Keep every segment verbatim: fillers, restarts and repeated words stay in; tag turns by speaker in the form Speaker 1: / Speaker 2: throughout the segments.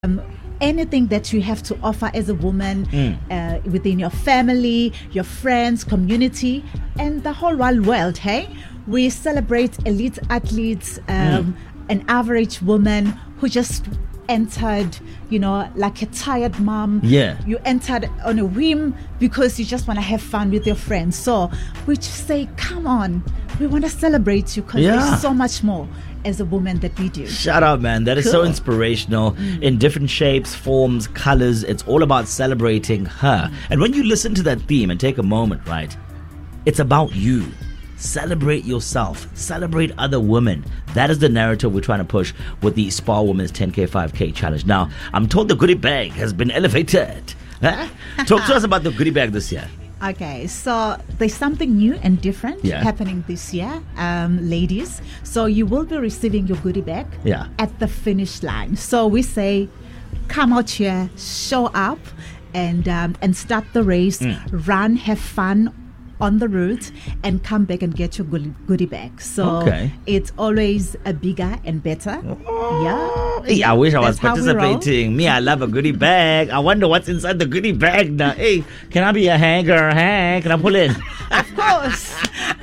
Speaker 1: Um, anything that you have to offer as a woman mm. uh, within your family, your friends, community, and the whole wide world, hey? We celebrate elite athletes, um, mm. an average woman who just entered, you know, like a tired mom.
Speaker 2: Yeah.
Speaker 1: You entered on a whim because you just want to have fun with your friends. So we just say, come on, we want to celebrate you because yeah. there's so much more as a woman that we do.
Speaker 2: Shout out, man. That is cool. So inspirational mm. in different shapes, forms, colors. It's all about celebrating her. Mm. And when you listen to that theme and take a moment, right, it's about you. Celebrate yourself. Celebrate other women. That is the narrative we're trying to push with the Spa Women's ten K, five K challenge. Now, I'm told the goodie bag has been elevated. Huh? Talk to us about the goodie bag this year.
Speaker 1: Okay, so there's something new and different yeah. happening this year, um, ladies. So you will be receiving your goodie bag
Speaker 2: yeah.
Speaker 1: at the finish line. So we say, come out here, show up, and um, and start the race, mm. run, have fun on the route, and come back and get your goodie, goodie bag. So
Speaker 2: okay.
Speaker 1: it's always a bigger and better.
Speaker 2: Oh.
Speaker 1: Yeah.
Speaker 2: Hey, I wish I was That's participating. Me, I love a goodie bag. I wonder what's inside the goodie bag now. Hey, can I be a hanger? Hey, can I pull in?
Speaker 1: Of course.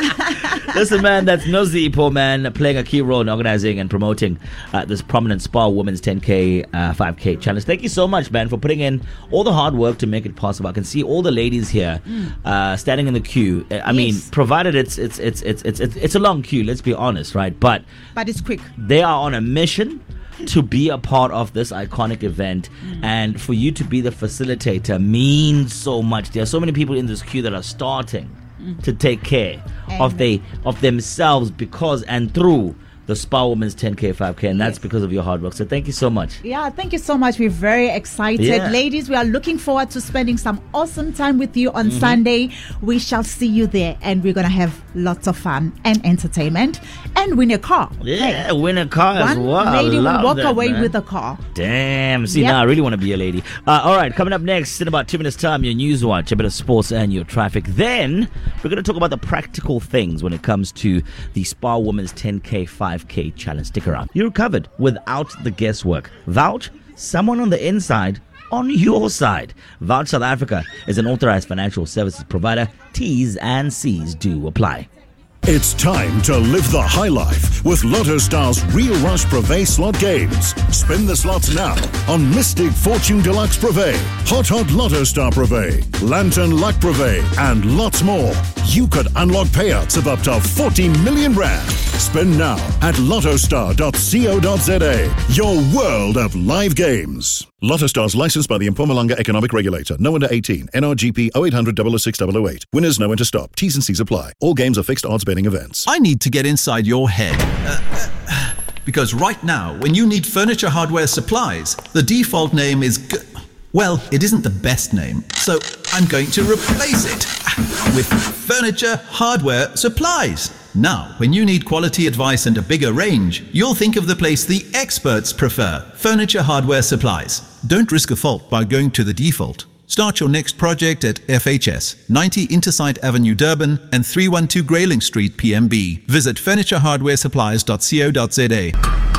Speaker 2: Listen, man, that's Nozipho, man, playing a key role in organizing and promoting uh, this prominent Spa Women's ten K, uh, five K challenge. Thank you so much, man, for putting in all the hard work to make it possible. I can see all the ladies here mm. uh, standing in the queue. I yes. mean, provided it's it's it's it's it's it's it's a long queue. Let's be honest, right? But
Speaker 1: but it's quick.
Speaker 2: They are on a mission to be a part of this iconic event, mm. and for you to be the facilitator means so much. There are so many people in this queue that are starting mm. to take care and of they of themselves because and through the Spa Women's ten K, five K, and that's yes. because of your hard work. So thank you so much.
Speaker 1: Yeah, thank you so much. We're very excited.
Speaker 2: Yeah.
Speaker 1: Ladies, we are looking forward to spending some awesome time with you on mm-hmm. Sunday. We shall see you there, and we're going to have lots of fun and entertainment and win a car.
Speaker 2: Yeah, hey, win a car as
Speaker 1: One
Speaker 2: well.
Speaker 1: lady will walk
Speaker 2: that,
Speaker 1: away
Speaker 2: man.
Speaker 1: with a car.
Speaker 2: Damn. See,
Speaker 1: yep.
Speaker 2: now I really want to be a lady. Uh, all right, coming up next in about two minutes' time, your news watch, a bit of sports and your traffic. Then we're going to talk about the practical things when it comes to the Spa Women's ten K, five K challenge. Stick around. You're covered without the guesswork. Vouch, someone on the inside on your side. Vouch South Africa is an authorized financial services provider. T's and C's do apply.
Speaker 3: It's time to live the high life with Lotto Star's Real Rush Privé slot games. Spin the slots now on Mystic Fortune Deluxe Privé, Hot Hot Lotto Star Privé, Lantern Luck Privé, and lots more. You could unlock payouts of up to forty million rand. Spin now at lotto star dot co dot za. Your world of live games. Lotto Stars licensed by the Mpumalanga Economic Regulator. No under eighteen. N R G P oh eight hundred, double oh six, double oh eight. Winners know when to stop. T's and C's apply. All games are fixed odds betting events.
Speaker 4: I need to get inside your head. Uh, uh, because right now, when you need furniture hardware supplies, the default name is... G- well, it isn't the best name. So I'm going to replace it with Furniture Hardware Supplies. Now, when you need quality advice and a bigger range, you'll think of the place the experts prefer, Furniture Hardware Supplies. Don't risk a fault by going to the default. Start your next project at F H S, ninety Intersite Avenue, Durban, and three one two Grayling Street, P M B. Visit furniture hardware supplies dot co dot za.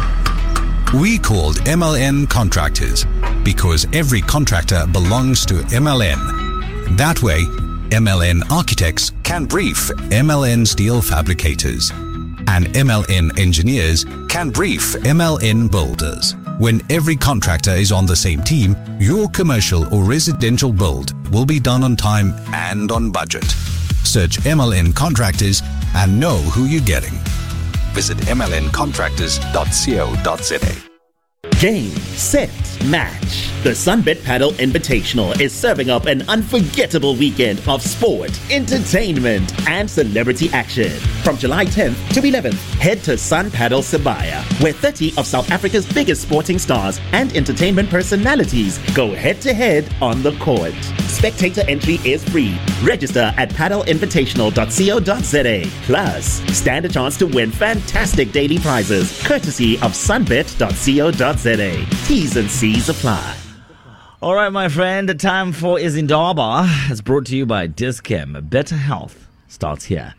Speaker 5: We called M L N Contractors because every contractor belongs to M L N. That way, M L N Architects can brief M L N Steel Fabricators, and M L N Engineers can brief M L N Builders. When every contractor is on the same team, your commercial or residential build will be done on time and on budget. Search M L N Contractors and know who you're getting. Visit m l n contractors dot co dot za.
Speaker 6: Game, set, match. The Sunbet Paddle Invitational is serving up an unforgettable weekend of sport, entertainment, and celebrity action. From July tenth to eleventh, head to Sun Paddle Sibaya, where thirty of South Africa's biggest sporting stars and entertainment personalities go head-to-head on the court. Spectator entry is free. Register at paddle invitational dot co dot za. Plus, stand a chance to win fantastic daily prizes, courtesy of sunbet dot co dot za. T's and C's apply.
Speaker 2: All right, my friend, the time for Izindaba is brought to you by Dis-Chem. Better health starts here.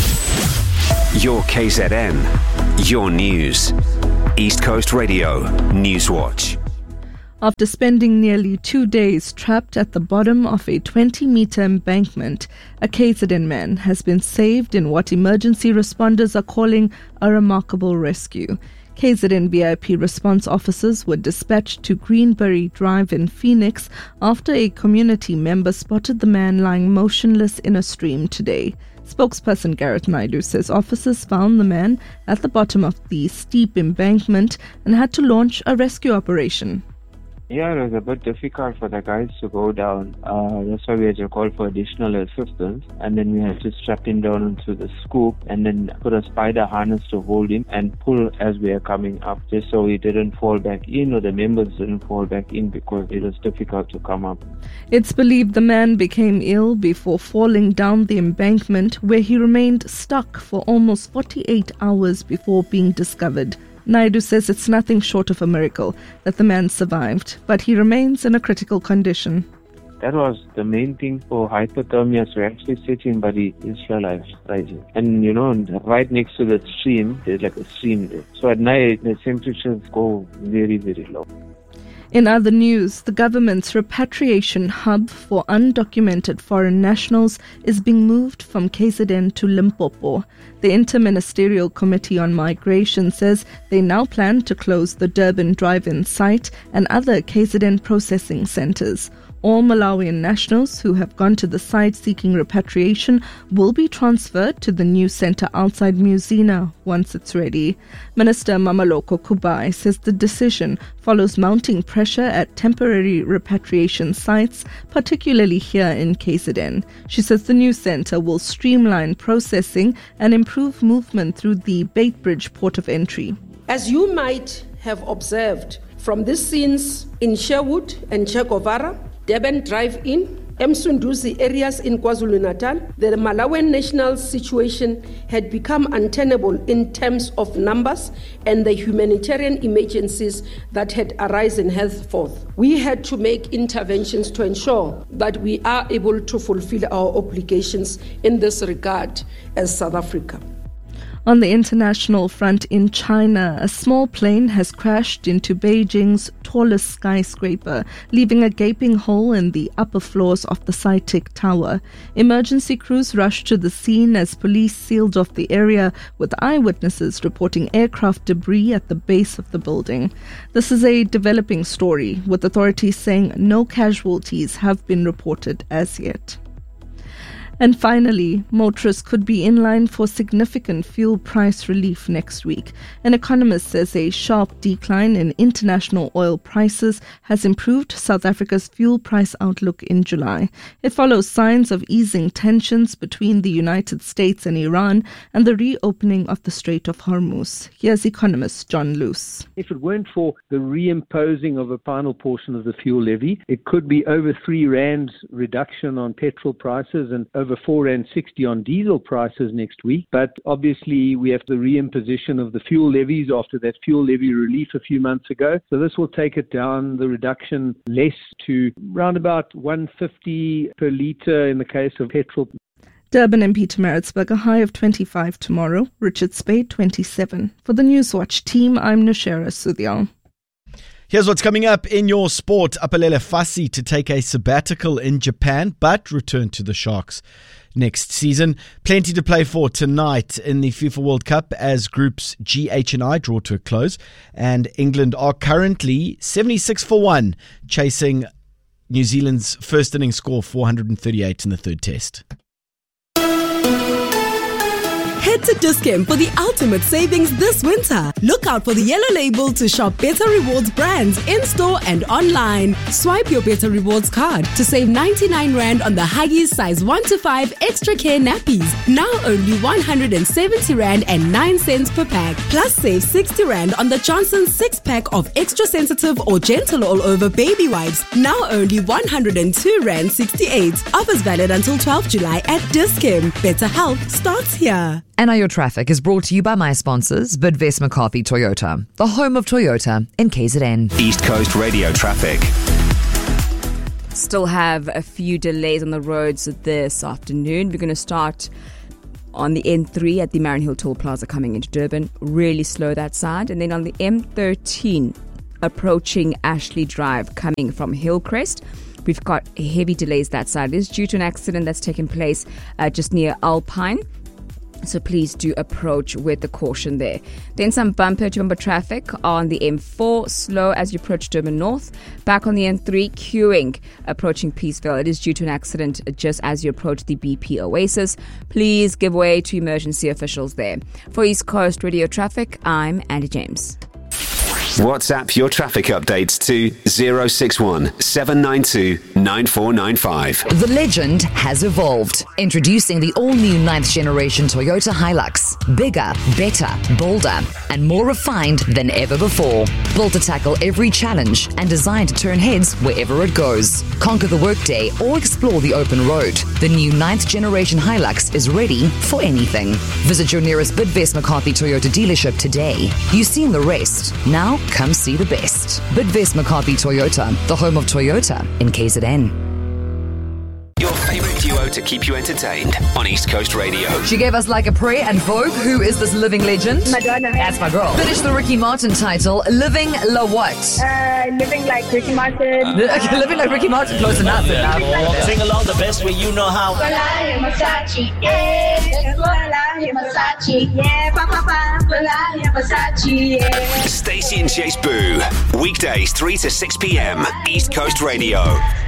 Speaker 7: Your K Z N, your news. East Coast Radio, Newswatch.
Speaker 8: After spending nearly two days trapped at the bottom of a twenty-meter embankment, a K Z N man has been saved in what emergency responders are calling a remarkable rescue. K Z N V I P response officers were dispatched to Greenberry Drive in Phoenix after a community member spotted the man lying motionless in a stream today. Spokesperson Garrett Naidu says officers found the man at the bottom of the steep embankment and had to launch a rescue operation.
Speaker 9: Yeah, it was a bit difficult for the guys to go down. Uh, that's why we had to call for additional assistance. And then we had to strap him down into the scoop and then put a spider harness to hold him and pull as we are coming up, just so he didn't fall back in or the members didn't fall back in because it was difficult to come up.
Speaker 8: It's believed the man became ill before falling down the embankment, where he remained stuck for almost forty-eight hours before being discovered. Naidu says it's nothing short of a miracle that the man survived, but he remains in a critical condition.
Speaker 9: That was the main thing for hypothermia. So we're actually sitting, but he is alive, right? And you know, right next to the stream, there's like a stream there. So at night, the temperatures go very, very low.
Speaker 8: In other news, the government's repatriation hub for undocumented foreign nationals is being moved from K Z N to Limpopo. The Interministerial Committee on Migration says they now plan to close the Durban drive-in site and other K Z N processing centres. All Malawian nationals who have gone to the site seeking repatriation will be transferred to the new centre outside Musina once it's ready. Minister Mamaloko Kubai says the decision follows mounting pressure at temporary repatriation sites, particularly here in K Z N. She says the new centre will streamline processing and improve movement through the Beitbridge port of entry.
Speaker 10: As you might have observed from the scenes in Sherwood and Che Guevara, Durban Drive-In, Msunduzi areas in KwaZulu-Natal, the Malawian national situation had become untenable in terms of numbers and the humanitarian emergencies that had arisen henceforth. We had to make interventions to ensure that we are able to fulfill our obligations in this regard as South Africa.
Speaker 8: On the international front in China, a small plane has crashed into Beijing's tallest skyscraper, leaving a gaping hole in the upper floors of the Saitic Tower. Emergency crews rushed to the scene as police sealed off the area, with eyewitnesses reporting aircraft debris at the base of the building. This is a developing story, with authorities saying no casualties have been reported as yet. And finally, motorists could be in line for significant fuel price relief next week. An economist says a sharp decline in international oil prices has improved South Africa's fuel price outlook in July. It follows signs of easing tensions between the United States and Iran and the reopening of the Strait of Hormuz. Here's economist John Luce.
Speaker 11: If it weren't for the reimposing of a final portion of the fuel levy, it could be over three rand reduction on petrol prices and over over four rand sixty on diesel prices next week. But obviously we have the reimposition of the fuel levies after that fuel levy relief a few months ago. So this will take it down, the reduction less, to around about one fifty per litre in the case of petrol.
Speaker 8: Durban and Pietermaritzburg, a high of twenty-five tomorrow. Richards Bay, twenty-seven. For the Newswatch team, I'm Nashera Sudhyal.
Speaker 12: Here's what's coming up in your sport. Apelele Fassi to take a sabbatical in Japan, but return to the Sharks next season. Plenty to play for tonight in the FIFA World Cup as Groups G, H and I draw to a close. And England are currently seventy-six for one, chasing New Zealand's first innings score, four hundred thirty-eight in the third test.
Speaker 13: Head to Dis-Chem for the ultimate savings this winter. Look out for the yellow label to shop Better Rewards brands in-store and online. Swipe your Better Rewards card to save ninety-nine rand on the Huggies size one to five extra care nappies. Now only one hundred seventy rand and nine cents per pack. Plus save sixty rand on the Johnson six pack of extra sensitive or gentle all-over baby wipes. Now only one hundred two rand sixty-eight. Offers valid until twelfth July at Dis-Chem. Better health starts here.
Speaker 14: And Now Your Traffic is brought to you by my sponsors, Bidvest McCarthy Toyota, the home of Toyota in K Z N.
Speaker 7: East Coast Radio Traffic.
Speaker 15: Still have a few delays on the roads this afternoon. We're going to start on the N three at the Marion Hill Toll Plaza coming into Durban. Really slow that side. And then on the M thirteen approaching Ashley Drive coming from Hillcrest. We've got heavy delays that side. This is due to an accident that's taken place uh, just near Alpine. So please do approach with the caution there. Then some bumper to bumper traffic on the M four, slow as you approach Durban North. Back on the N three, queuing approaching Peaceville. It is due to an accident just as you approach the B P Oasis. Please give way to emergency officials there. For East Coast Radio Traffic, I'm Andy James.
Speaker 7: WhatsApp your traffic updates to zero six one seven nine two nine four nine five.
Speaker 14: The legend has evolved. Introducing the all-new ninth generation Toyota Hilux. Bigger, better, bolder, and more refined than ever before. Built to tackle every challenge and designed to turn heads wherever it goes. Conquer the workday or explore the open road. The new ninth generation Hilux is ready for anything. Visit your nearest Bidvest McCarthy Toyota dealership today. You've seen the rest. Now come see the best. Bidvest McCarthy Toyota, the home of Toyota in K Z N.
Speaker 7: Your favorite duo to keep you entertained on East Coast Radio.
Speaker 14: She gave us Like a Prayer and Vogue. Who is this living legend?
Speaker 16: Madonna.
Speaker 14: That's my girl. Finish the Ricky Martin title. Living La what?
Speaker 16: Uh, living like Ricky Martin.
Speaker 14: Uh, living like Ricky Martin. Close enough. enough.
Speaker 2: Oh, sing along the best way you know how.
Speaker 7: Stacey and Chase Boo. Weekdays three to six p.m. East Coast Radio.